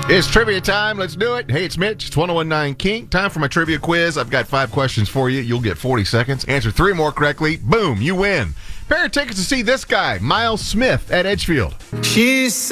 It's trivia time. Let's do it. Hey, it's Mitch. It's 1019 Kink. Time for my trivia quiz. I've got 5 questions for you. You'll get 40 seconds. Answer 3 more correctly. Boom, you win. Pair of tickets to see this guy, Miles Smith, at Edgefield. She's